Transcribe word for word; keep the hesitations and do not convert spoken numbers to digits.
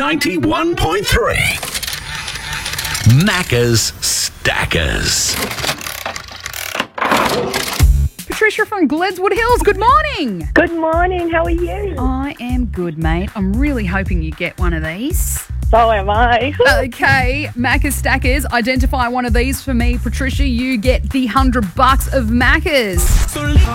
ninety-one point three. Macca's Stackers. Patricia from Gledswood Hills, good morning. Good morning. How are you? I am good, mate. I'm really hoping you get one of these. So am I. Okay, Macca's Stackers, identify one of these for me. Patricia, you get the hundred bucks of Macca's.